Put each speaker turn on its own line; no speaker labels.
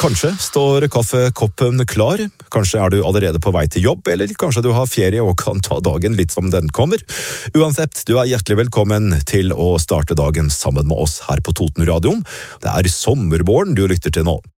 Kanskje står kaffekoppen klar, kanskje er du allerede på vei til jobb, eller kanskje du har ferie og kan ta dagen litt som den kommer. Uansett, du er hjertelig velkommen til å starte dagen sammen med oss her på Totenradioen. Det er sommervåren du lytter til nå.